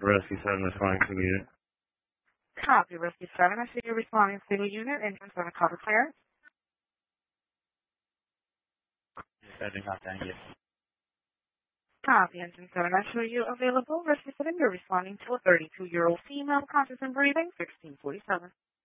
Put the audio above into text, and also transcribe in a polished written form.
Rescue 7 responding to the unit. Copy, Rescue 7. I see you're responding to the unit. Engine 7 call declared. Setting up, thank you. Copy, Engine 7. I show you available. Rescue 7, you're responding to a 32-year-old female, conscious and breathing, 1647.